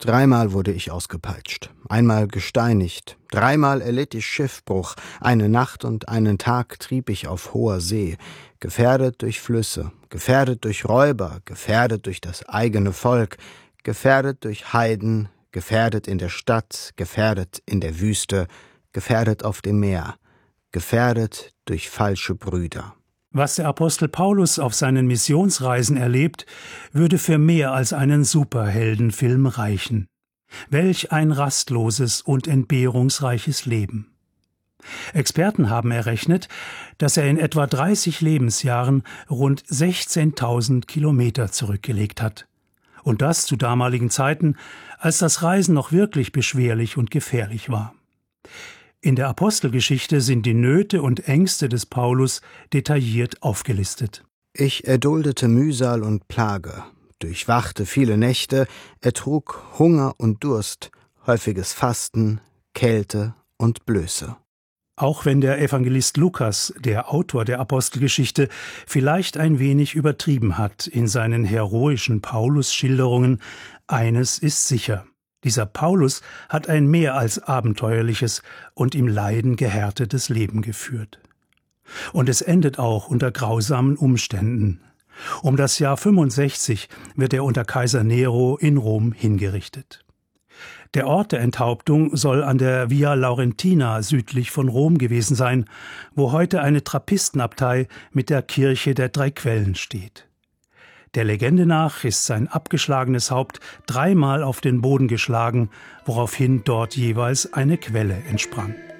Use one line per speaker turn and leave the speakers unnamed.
Dreimal wurde ich ausgepeitscht, einmal gesteinigt, dreimal erlitt ich Schiffbruch, eine Nacht und einen Tag trieb ich auf hoher See, gefährdet durch Flüsse, gefährdet durch Räuber, gefährdet durch das eigene Volk, gefährdet durch Heiden, gefährdet in der Stadt, gefährdet in der Wüste, gefährdet auf dem Meer, gefährdet durch falsche Brüder.
Was der Apostel Paulus auf seinen Missionsreisen erlebt, würde für mehr als einen Superheldenfilm reichen. Welch ein rastloses und entbehrungsreiches Leben. Experten haben errechnet, dass er in etwa 30 Lebensjahren rund 16.000 Kilometer zurückgelegt hat. Und das zu damaligen Zeiten, als das Reisen noch wirklich beschwerlich und gefährlich war. In der Apostelgeschichte sind die Nöte und Ängste des Paulus detailliert aufgelistet.
Ich erduldete Mühsal und Plage, durchwachte viele Nächte, ertrug Hunger und Durst, häufiges Fasten, Kälte und Blöße.
Auch wenn der Evangelist Lukas, der Autor der Apostelgeschichte, vielleicht ein wenig übertrieben hat in seinen heroischen Paulus-Schilderungen, eines ist sicher: Dieser Paulus hat ein mehr als abenteuerliches und im Leiden gehärtetes Leben geführt. Und es endet auch unter grausamen Umständen. Um das Jahr 65 wird er unter Kaiser Nero in Rom hingerichtet. Der Ort der Enthauptung soll an der Via Laurentina südlich von Rom gewesen sein, wo heute eine Trappistenabtei mit der Kirche der Drei Quellen steht. Der Legende nach ist sein abgeschlagenes Haupt dreimal auf den Boden geschlagen, woraufhin dort jeweils eine Quelle entsprang.